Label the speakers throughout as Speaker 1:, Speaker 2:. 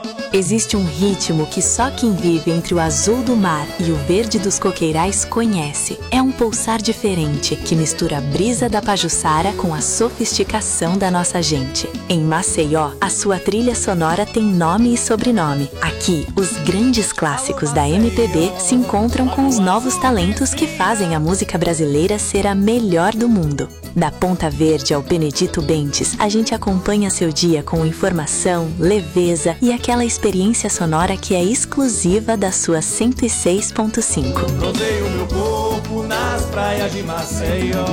Speaker 1: Existe um ritmo que só quem vive entre o azul do mar e o verde dos coqueirais conhece. É um pulsar diferente que mistura a brisa da Pajuçara com a sofisticação da nossa gente. Em Maceió, a sua trilha sonora tem nome e sobrenome. Aqui, os grandes clássicos da MPB se encontram com os novos talentos que fazem a música brasileira ser a melhor do mundo. Da Ponta Verde ao Benedito Bentes, a gente acompanha seu dia com informação, leveza e aquela experiência sonora que é exclusiva da sua 106.5.
Speaker 2: Rodeio meu corpo nas praias de Maceió.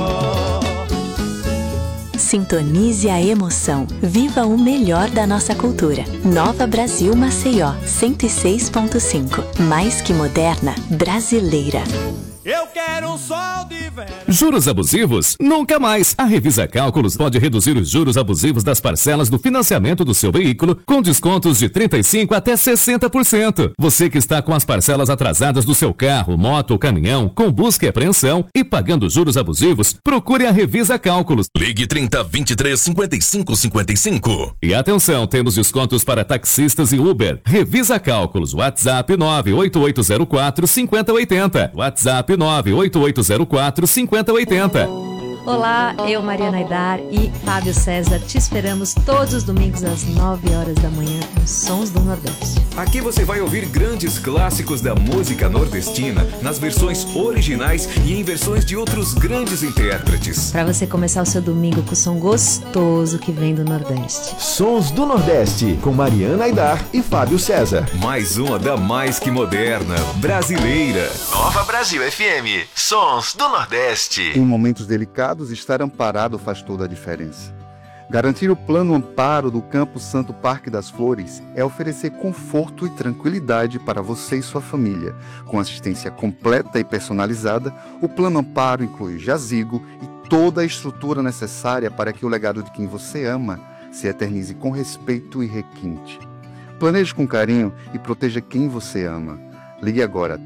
Speaker 1: Sintonize a emoção. Viva o melhor da nossa cultura. Nova Brasil Maceió, 106.5. Mais que moderna, brasileira.
Speaker 2: Eu quero um sol de verão.
Speaker 3: Juros abusivos? Nunca mais! A Revisa Cálculos pode reduzir os juros abusivos das parcelas do financiamento do seu veículo com descontos de 35% até 60%. Você que está com as parcelas atrasadas do seu carro, moto ou caminhão, com busca e apreensão e pagando juros abusivos, procure a Revisa Cálculos.
Speaker 4: Ligue 30 23 55 55.
Speaker 3: E atenção, temos descontos para taxistas e Uber. Revisa Cálculos. WhatsApp 98804 5080. WhatsApp 98804 5080.
Speaker 5: Olá, eu, Mariana Aidar e Fábio César, te esperamos todos os domingos às 9 horas da manhã nos Sons do Nordeste.
Speaker 6: Aqui você vai ouvir grandes clássicos da música nordestina nas versões originais e em versões de outros grandes intérpretes.
Speaker 5: Para você começar o seu domingo com o som gostoso que vem do Nordeste.
Speaker 7: Sons do Nordeste, com Mariana Aidar e Fábio César.
Speaker 6: Mais uma da mais que moderna, brasileira.
Speaker 4: Nova Brasil FM, Sons do Nordeste.
Speaker 8: Em momentos delicados, estar amparado faz toda a diferença. Garantir o plano amparo do Campo Santo Parque das Flores é oferecer conforto e tranquilidade para você e sua família. Com assistência completa e personalizada, o plano amparo inclui jazigo e toda a estrutura necessária para que o legado de quem você ama se eternize com respeito e requinte. Planeje com carinho e proteja quem você ama. Ligue agora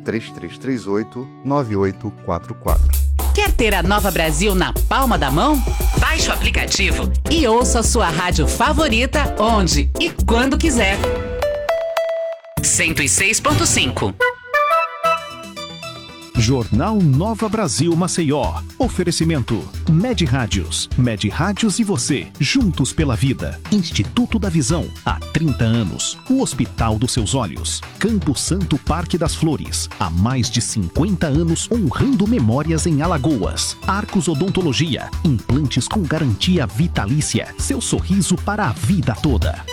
Speaker 8: 3338-9844.
Speaker 9: Quer ter a Nova Brasil na palma da mão? Baixe o aplicativo e ouça a sua rádio favorita onde e quando quiser. 106.5.
Speaker 10: Jornal Nova Brasil Maceió. Oferecimento Med Rádios. Med Rádios e você, juntos pela vida. Instituto da Visão, há 30 anos. O Hospital dos Seus Olhos. Campo Santo Parque das Flores, há mais de 50 anos honrando memórias em Alagoas. Arcos Odontologia, implantes com garantia vitalícia. Seu sorriso para a vida toda.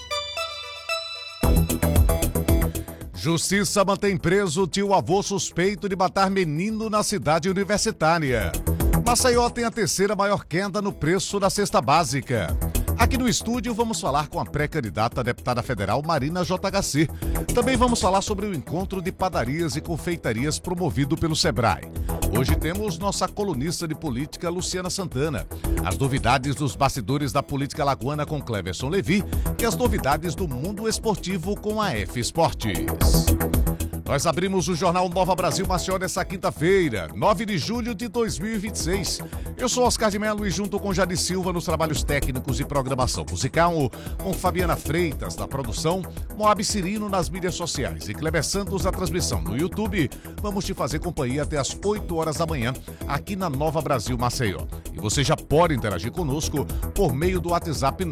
Speaker 11: Justiça mantém preso tio-avô suspeito de matar menino na cidade universitária. Maceió tem a terceira maior queda no preço da cesta básica. Aqui no estúdio vamos falar com a pré-candidata a deputada federal Marina JHC. Também vamos falar sobre o encontro de padarias e confeitarias promovido pelo Sebrae. Hoje temos nossa colunista de política Luciana Santana, as novidades dos bastidores da política alagoana com Cleverson Levi e as novidades do mundo esportivo com a F Esportes. Nós abrimos o Jornal Nova Brasil Maceió nessa quinta-feira, 9 de julho de 2026. Eu sou Oscar de Mello e junto com Jade Silva nos trabalhos técnicos e programação musical, com Fabiana Freitas na produção, Moab Cirino nas mídias sociais e Kleber Santos na transmissão no YouTube, vamos te fazer companhia até as 8 horas da manhã aqui na Nova Brasil Maceió. E você já pode interagir conosco por meio do WhatsApp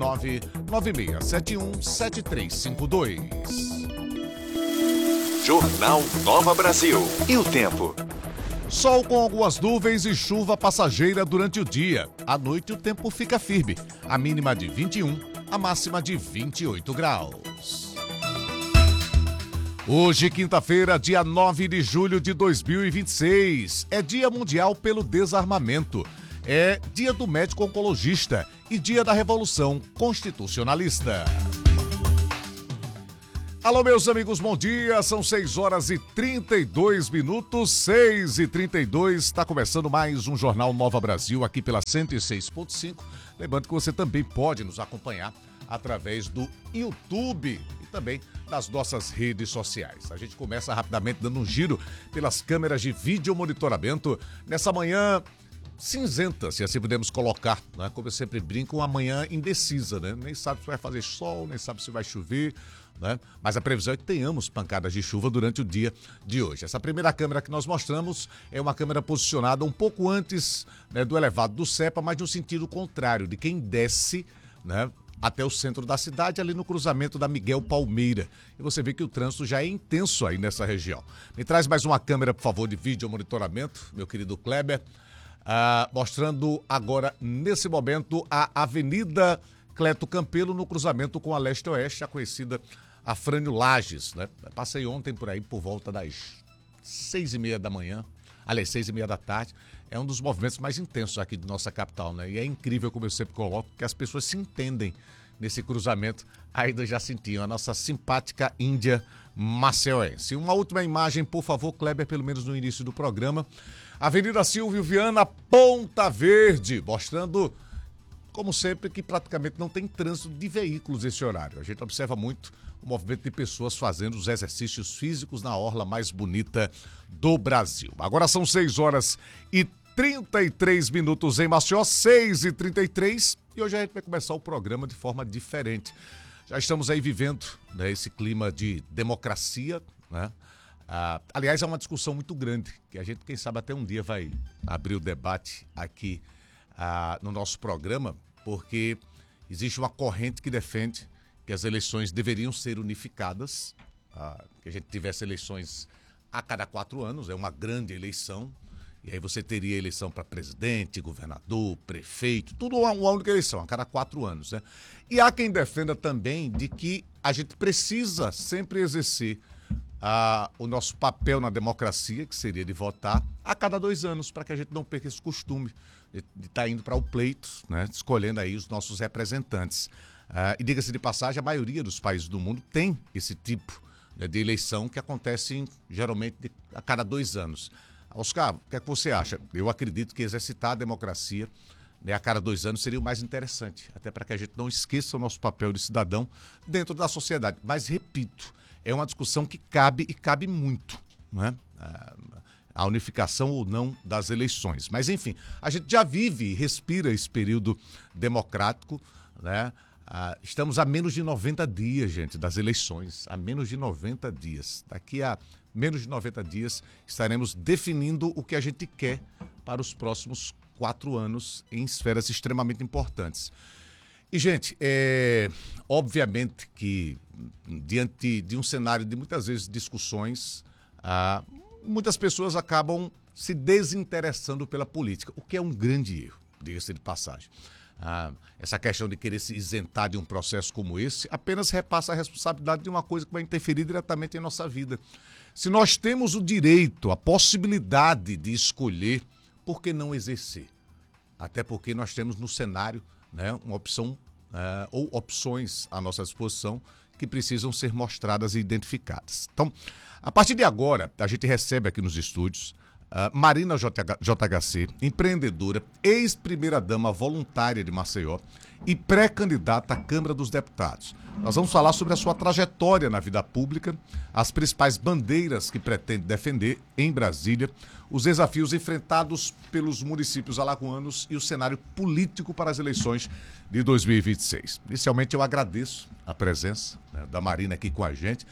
Speaker 11: 996717352.
Speaker 4: Jornal Nova Brasil. E o tempo?
Speaker 11: Sol com algumas nuvens e chuva passageira durante o dia. À noite o tempo fica firme. A mínima de 21, a máxima de 28 graus. Hoje, quinta-feira, dia 9 de julho de 2026, é Dia Mundial pelo Desarmamento. É Dia do Médico Oncologista e Dia da Revolução Constitucionalista. Alô, meus amigos, bom dia. São 6 horas e 32 minutos, 6h32. Está começando mais um Jornal Nova Brasil aqui pela 106.5. Lembrando que você também pode nos acompanhar através do YouTube e também nas nossas redes sociais. A gente começa rapidamente dando um giro pelas câmeras de vídeo monitoramento nessa manhã cinzenta, se assim podemos colocar, né? Como eu sempre brinco, uma manhã indecisa, né? Nem sabe se vai fazer sol, nem sabe se vai chover. né? Mas a previsão é que tenhamos pancadas de chuva durante o dia de hoje. Essa primeira câmera que nós mostramos é uma câmera posicionada um pouco antes, né, do elevado do Cepa, mas no sentido contrário, de quem desce, né, até o centro da cidade, ali no cruzamento da Miguel Palmeira. E você vê que o trânsito já é intenso aí nessa região. Me traz mais uma câmera, por favor, de vídeo monitoramento, meu querido Kleber. Mostrando agora, nesse momento, a Avenida Cleto Campelo, no cruzamento com a Leste-Oeste, a conhecida Afrânio Lages, né? Passei ontem por aí por volta das 6h30 da manhã, aliás, 6h30 da tarde. É um dos movimentos mais intensos aqui de nossa capital, né? E é incrível, como eu sempre coloco, que as pessoas se entendem nesse cruzamento. Ainda já sentiam a nossa simpática Índia maceiense. Uma última imagem, por favor, Kleber, pelo menos no início do programa. Avenida Silvio Viana, Ponta Verde, mostrando, como sempre, que praticamente não tem trânsito de veículos esse horário. A gente observa muito o movimento de pessoas fazendo os exercícios físicos na orla mais bonita do Brasil. Agora são 6h33 em Maceió, 6h33, e hoje a gente vai começar o programa de forma diferente. Já estamos aí vivendo, né, esse clima de democracia, né? Aliás, é uma discussão muito grande, que a gente, quem sabe, até um dia vai abrir o debate aqui no nosso programa, porque existe uma corrente que defende que as eleições deveriam ser unificadas, que a gente tivesse eleições a cada 4 anos, é uma grande eleição, e aí você teria eleição para presidente, governador, prefeito, tudo uma única eleição, a cada 4 anos, né? E há quem defenda também de que a gente precisa sempre exercer o nosso papel na democracia, que seria de votar a cada 2 anos, para que a gente não perca esse costume de estar indo para o pleito, né, escolhendo aí os nossos representantes. E diga-se de passagem, a maioria dos países do mundo tem esse tipo, né, de eleição que acontece geralmente a cada 2 anos. Oscar, o que é que você acha? Eu acredito que exercitar a democracia, né, a cada 2 anos seria o mais interessante, até para que a gente não esqueça o nosso papel de cidadão dentro da sociedade. Mas, repito, é uma discussão que cabe e cabe muito, né? A unificação ou não das eleições. Mas, enfim, a gente já vive e respira esse período democrático, né? Estamos a menos de 90 dias, gente, das eleições. A menos de 90 dias. Daqui a menos de 90 dias estaremos definindo o que a gente quer para os próximos 4 anos em esferas extremamente importantes. E, gente, obviamente que diante de um cenário de muitas vezes discussões, muitas pessoas acabam se desinteressando pela política, o que é um grande erro, diga-se de passagem. Essa questão de querer se isentar de um processo como esse apenas repassa a responsabilidade de uma coisa que vai interferir diretamente em nossa vida. Se nós temos o direito, a possibilidade de escolher, por que não exercer? Até porque nós temos no cenário, né, uma opção ou opções à nossa disposição que precisam ser mostradas e identificadas. Então, a partir de agora, a gente recebe aqui nos estúdios Marina JHC, empreendedora, ex-primeira-dama voluntária de Maceió e pré-candidata à Câmara dos Deputados. Nós vamos falar sobre a sua trajetória na vida pública, as principais bandeiras que pretende defender em Brasília, os desafios enfrentados pelos municípios alagoanos e o cenário político para as eleições de 2026. Inicialmente, eu agradeço a presença, né, da Marina aqui com a gente.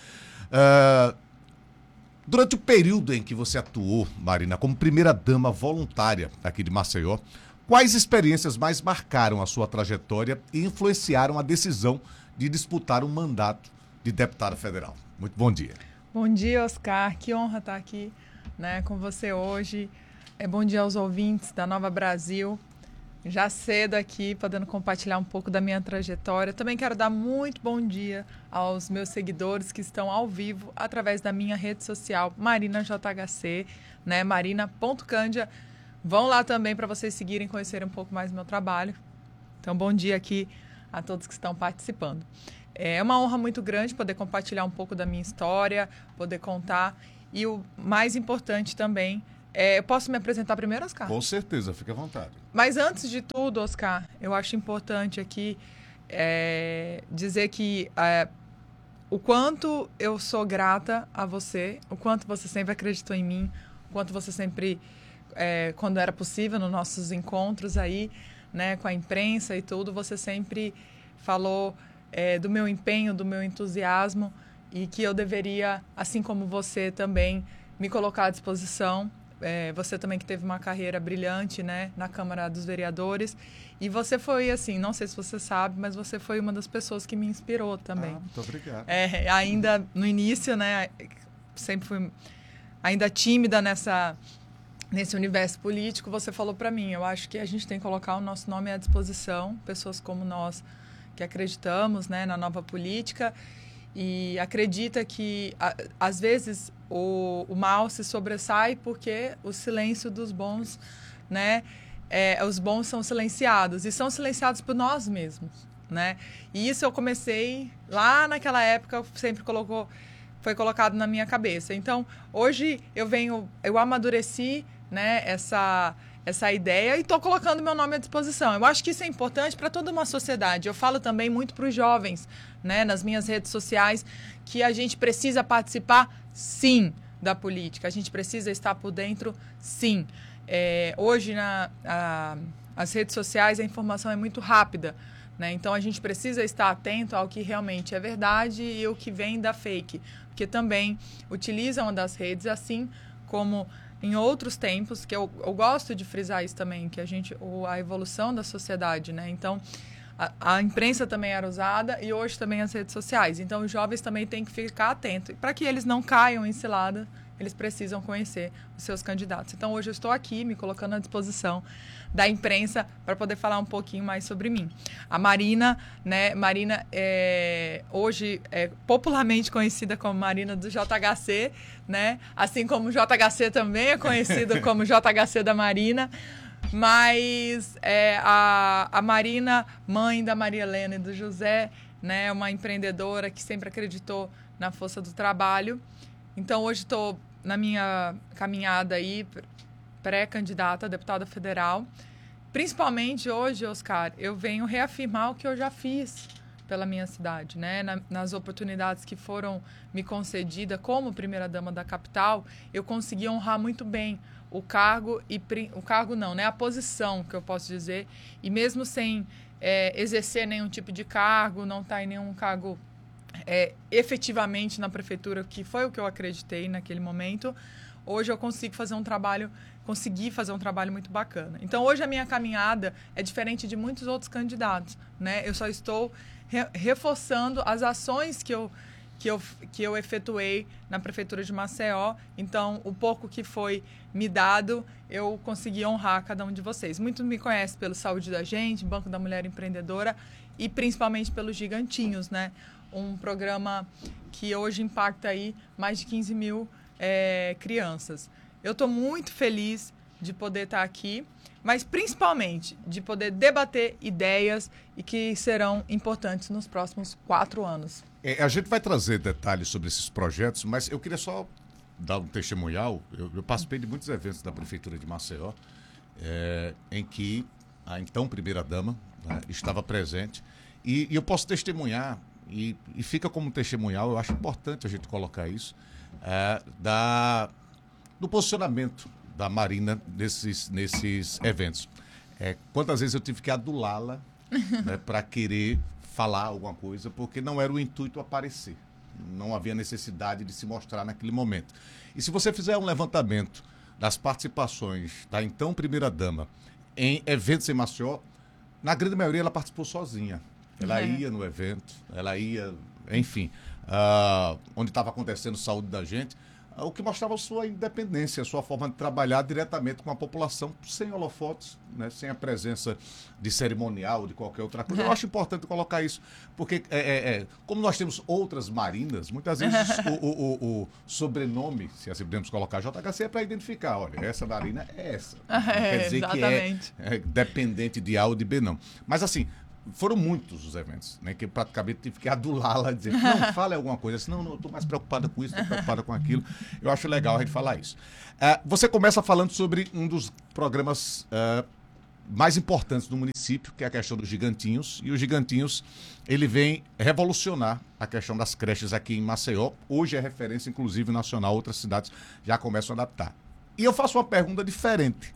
Speaker 11: Durante o período em que você atuou, Marina, como primeira-dama voluntária aqui de Maceió, quais experiências mais marcaram a sua trajetória e influenciaram a decisão de disputar um mandato de deputada federal? Muito bom dia.
Speaker 12: Bom dia, Oscar. Que honra estar aqui, né, com você hoje. Bom dia aos ouvintes da Nova Brasil. Já cedo aqui, podendo compartilhar um pouco da minha trajetória. Também quero dar muito bom dia aos meus seguidores que estão ao vivo através da minha rede social, Marina JHC, né, marina.candia. Vão lá também para vocês seguirem, conhecerem um pouco mais do meu trabalho. Então, bom dia aqui a todos que estão participando. É uma honra muito grande poder compartilhar um pouco da minha história, poder contar. E o mais importante também, eu posso me apresentar primeiro, Oscar?
Speaker 11: Com certeza, fique à vontade.
Speaker 12: Mas antes de tudo, Oscar, eu acho importante aqui dizer que o quanto eu sou grata a você, o quanto você sempre acreditou em mim, o quanto você sempre, quando era possível, nos nossos encontros aí, né, com a imprensa e tudo, você sempre falou do meu empenho, do meu entusiasmo, e que eu deveria, assim como você também, me colocar à disposição. Você também que teve uma carreira brilhante, né, na Câmara dos Vereadores. E você foi, assim, não sei se você sabe, mas você foi uma das pessoas que me inspirou também.
Speaker 11: Muito obrigado.
Speaker 12: Ainda no início, né, sempre fui ainda tímida nesse universo político, você falou para mim, eu acho que a gente tem que colocar o nosso nome à disposição, pessoas como nós que acreditamos, né, na nova política e acredita que, às vezes, o mal se sobressai porque o silêncio dos bons, né, os bons são silenciados, e são silenciados por nós mesmos, né? E isso eu comecei lá naquela época, sempre foi colocado na minha cabeça. Então, hoje eu amadureci, né, essa ideia e estou colocando meu nome à disposição. Eu acho que isso é importante para toda uma sociedade. Eu falo também muito para os jovens, né, nas minhas redes sociais, que a gente precisa participar, sim, da política. A gente precisa estar por dentro, sim. Hoje, as redes sociais, a informação é muito rápida, né? Então, a gente precisa estar atento ao que realmente é verdade e o que vem da fake, porque também utilizam das redes, assim como em outros tempos, que eu gosto de frisar isso também, que a evolução da sociedade, né? Então, a imprensa também era usada e hoje também as redes sociais. Então, os jovens também têm que ficar atentos. Para que eles não caiam em cilada, eles precisam conhecer os seus candidatos. Então, hoje eu estou aqui me colocando à disposição da imprensa para poder falar um pouquinho mais sobre mim. A Marina, né? Marina hoje é popularmente conhecida como Marina do JHC, né? Assim como o JHC também é conhecido como JHC da Marina. Mas a Marina, mãe da Maria Helena e do José, né? Uma empreendedora que sempre acreditou na força do trabalho. Então, hoje estou na minha caminhada aí, pré-candidata a deputada federal. Principalmente hoje, Oscar, eu venho reafirmar o que eu já fiz pela minha cidade, né? Nas oportunidades que foram me concedidas como primeira-dama da capital, eu consegui honrar muito bem o cargo, o cargo não, né? A posição, que eu posso dizer, e mesmo sem exercer nenhum tipo de cargo, não estar em nenhum cargo efetivamente na prefeitura, que foi o que eu acreditei naquele momento, hoje eu consegui fazer um trabalho muito bacana. Então, hoje a minha caminhada é diferente de muitos outros candidatos, né? Eu só estou reforçando as ações que eu efetuei na Prefeitura de Maceió. Então, o pouco que foi me dado, eu consegui honrar cada um de vocês. Muitos me conhecem pelo Saúde da Gente, Banco da Mulher Empreendedora e principalmente pelos Gigantinhos, né? Um programa que hoje impacta aí mais de 15 mil crianças. Eu estou muito feliz de poder estar aqui, mas principalmente de poder debater ideias e que serão importantes nos próximos 4 anos.
Speaker 11: A gente vai trazer detalhes sobre esses projetos, mas eu queria só dar um testemunhal. Eu participei de muitos eventos da Prefeitura de Maceió, em que a então primeira-dama, né, estava presente, e eu posso testemunhar, e fica como testemunhal, eu acho importante a gente colocar isso, do posicionamento da Marina nesses eventos. Quantas vezes eu tive que adulá-la, né, para querer falar alguma coisa, porque não era o intuito aparecer. Não havia necessidade de se mostrar naquele momento. E se você fizer um levantamento das participações da então primeira-dama em eventos em Maceió, na grande maioria ela participou sozinha. Ela ia no evento, ela ia, enfim, onde estava acontecendo saúde da gente, o que mostrava a sua independência, a sua forma de trabalhar diretamente com a população, sem holofotes, né, sem a presença de cerimonial, de qualquer outra coisa. Eu acho importante colocar isso, porque como nós temos outras marinas, muitas vezes o sobrenome, se assim podemos colocar, JHC, é para identificar, olha, essa marina é essa. Não quer dizer exatamente. Que é dependente de A ou de B, não. Mas assim, foram muitos os eventos, né, que eu praticamente tive que adulá-la, dizer, não, fale alguma coisa, assim, não, eu estou mais preocupada com isso, estou preocupada com aquilo. Eu acho legal a gente falar isso. Você começa falando sobre um dos programas mais importantes do município, que é a questão dos Gigantinhos, e os Gigantinhos, ele vem revolucionar a questão das creches aqui em Maceió. Hoje é referência, inclusive, nacional, outras cidades já começam a adaptar. E eu faço uma pergunta diferente.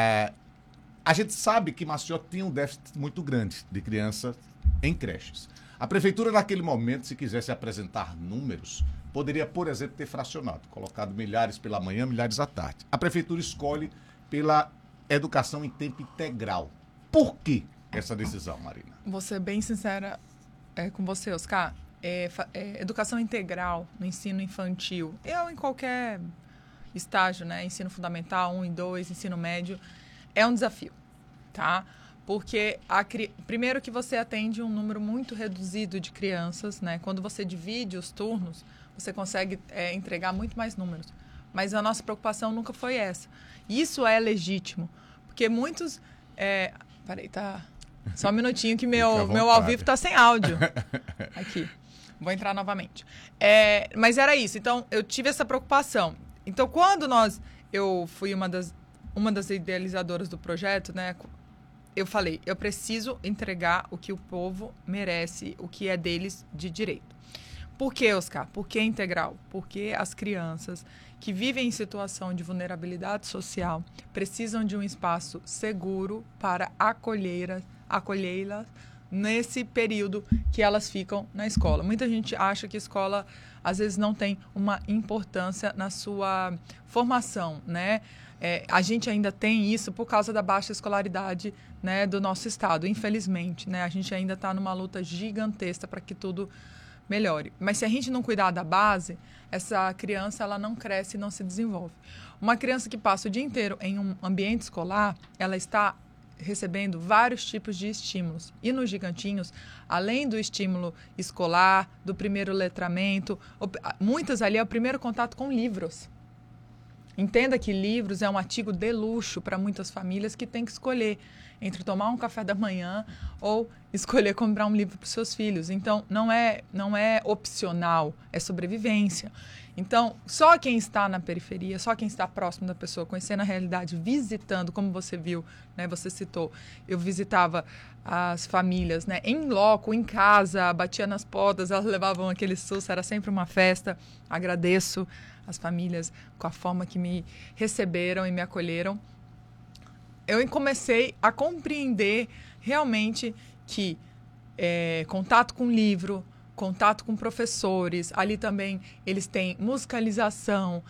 Speaker 11: A gente sabe que Maceió tinha um déficit muito grande de crianças em creches. A prefeitura, naquele momento, se quisesse apresentar números, poderia, por exemplo, ter fracionado, colocado milhares pela manhã, milhares à tarde. A prefeitura escolhe pela educação em tempo integral. Por que essa decisão, Marina?
Speaker 12: Vou ser bem sincera com você, Oscar. Educação integral no ensino infantil, em qualquer estágio, né? Ensino fundamental, 1 e 2, ensino médio, é um desafio, tá? Porque, primeiro que você atende um número muito reduzido de crianças, né? Quando você divide os turnos, você consegue entregar muito mais números. Mas a nossa preocupação nunca foi essa. Isso é legítimo, porque muitos... Peraí, tá... Só um minutinho que meu ao vivo tá sem áudio. Aqui. Vou entrar novamente. Mas era isso. Então, eu tive essa preocupação. Então, quando eu fui uma das idealizadoras do projeto, né? Eu falei, eu preciso entregar o que o povo merece, o que é deles de direito. Por que, Oscar? Por que integral? Porque as crianças que vivem em situação de vulnerabilidade social precisam de um espaço seguro para acolhê-las nesse período que elas ficam na escola. Muita gente acha que a escola, às vezes, não tem uma importância na sua formação, né? A gente ainda tem isso por causa da baixa escolaridade, né, do nosso estado, infelizmente, né? A gente ainda está numa luta gigantesca para que tudo melhore. Mas se a gente não cuidar da base, essa criança ela não cresce e não se desenvolve. Uma criança que passa o dia inteiro em um ambiente escolar, ela está recebendo vários tipos de estímulos. E nos Gigantinhos, além do estímulo escolar, do primeiro letramento, muitas ali é o primeiro contato com livros. Entenda que livros é um artigo de luxo para muitas famílias que têm que escolher entre tomar um café da manhã ou escolher comprar um livro para os seus filhos. Então, não é opcional, é sobrevivência. Então, só quem está na periferia, só quem está próximo da pessoa, conhecendo a realidade, visitando, como você viu, né, você citou, eu visitava as famílias, né, em loco, em casa, batia nas portas, elas levavam aquele susto, era sempre uma festa. Agradeço as famílias com a forma que me receberam e me acolheram. Eu comecei a compreender realmente que contato com livro, contato com professores, ali também eles têm musicalização,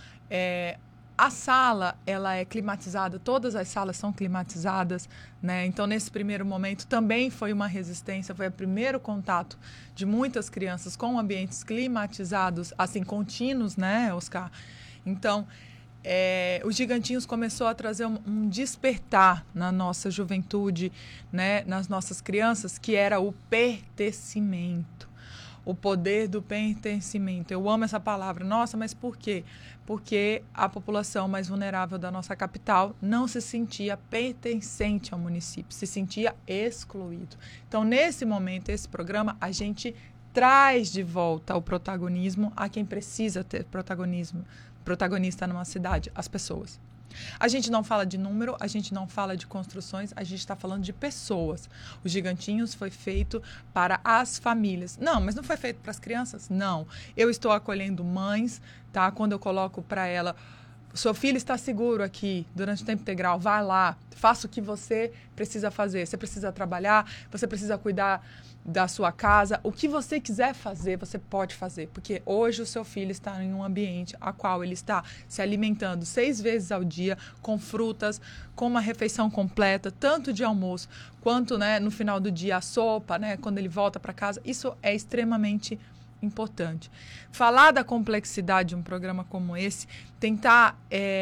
Speaker 12: a sala ela é climatizada, todas as salas são climatizadas, né? Então nesse primeiro momento também foi uma resistência, foi o primeiro contato de muitas crianças com ambientes climatizados, assim, contínuos, né, Oscar? Então os Gigantinhos começou a trazer um despertar na nossa juventude, né, nas nossas crianças, que era o pertencimento. O poder do pertencimento. Eu amo essa palavra. Nossa, mas por quê? Porque a população mais vulnerável da nossa capital não se sentia pertencente ao município, se sentia excluído. Então, nesse momento, esse programa, a gente traz de volta o protagonismo a quem precisa ter protagonista numa cidade, as pessoas. A gente não fala de número, a gente não fala de construções, a gente está falando de pessoas. Os Gigantinhos foi feito para as famílias. Não, mas não foi feito para as crianças? Não. Eu estou acolhendo mães, tá? Quando eu coloco para ela, seu filho está seguro aqui durante o tempo integral, vai lá, faça o que você precisa fazer. Você precisa trabalhar, você precisa cuidar da sua casa, o que você quiser fazer, você pode fazer, porque hoje o seu filho está em um ambiente a qual ele está se alimentando 6 vezes ao dia, com frutas, com uma refeição completa, tanto de almoço, quanto, né, no final do dia a sopa, né, quando ele volta para casa. Isso é extremamente importante. Falar da complexidade de um programa como esse, tentar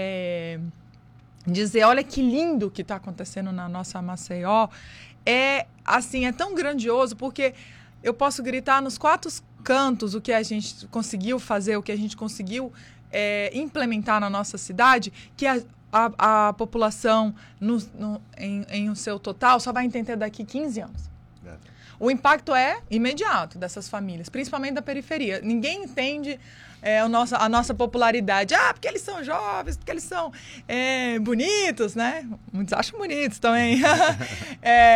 Speaker 12: dizer, olha que lindo que está acontecendo na nossa Maceió, é tão grandioso, porque eu posso gritar nos 4 cantos o que a gente conseguiu fazer, o que a gente conseguiu implementar na nossa cidade, que a população, em o seu total, só vai entender daqui 15 anos. O impacto é imediato dessas famílias, principalmente da periferia. Ninguém entende a nossa popularidade. Porque eles são jovens, porque eles são bonitos, né? Muitos acham bonitos também.